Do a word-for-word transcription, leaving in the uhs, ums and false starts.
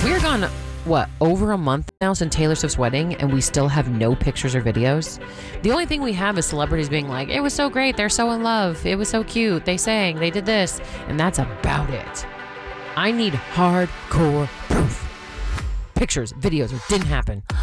We're gone, what, over a month now since Taylor Swift's wedding, and we still have no pictures or videos. The only thing we have is celebrities being like, it was so great, they're so in love, it was so cute, they sang, they did this, and that's about it. I need hardcore proof. Pictures, videos, it didn't happen.